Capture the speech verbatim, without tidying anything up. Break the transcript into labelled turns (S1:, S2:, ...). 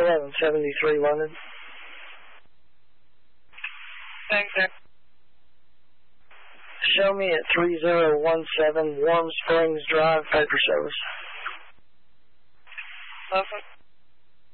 S1: eleven seventy-three London.
S2: Thanks, sir.
S1: Show me at three zero one seven Warm Springs Drive, paper service.
S2: Perfect.